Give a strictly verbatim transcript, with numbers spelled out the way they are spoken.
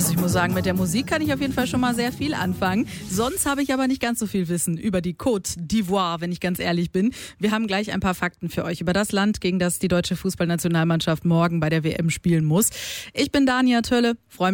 Also ich muss sagen, mit der Musik kann ich auf jeden Fall schon mal sehr viel anfangen. Sonst habe ich aber nicht ganz so viel Wissen über die Côte d'Ivoire, wenn ich ganz ehrlich bin. Wir haben gleich ein paar Fakten für euch über das Land, gegen das die deutsche Fußballnationalmannschaft morgen bei der W M spielen muss. Ich bin Dania Tölle, freue mich